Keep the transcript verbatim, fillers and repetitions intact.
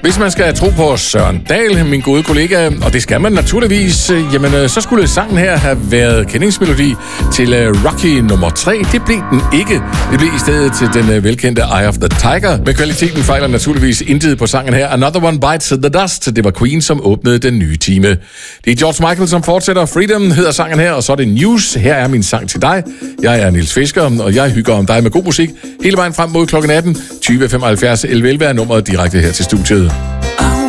Hvis man skal tro på Søren Dahl, min gode kollega, og det skal man naturligvis, jamen så skulle sangen her have været kendingsmelodi til Rocky nummer tre. Det blev den ikke. Det blev i stedet til den velkendte Eye of the Tiger. Men kvaliteten fejler naturligvis intet på sangen her. Another One Bites the Dust. Det var Queen, som åbnede den nye time. Det er George Michael, som fortsætter. Freedom hedder sangen her, og så er det News. Her er min sang til dig. Jeg er Niels Fisker, og jeg hygger om dig med god musik hele vejen frem mod klokken atten. tyve femoghalvfjerds elleve elleve er nummeret direkte her til studiet.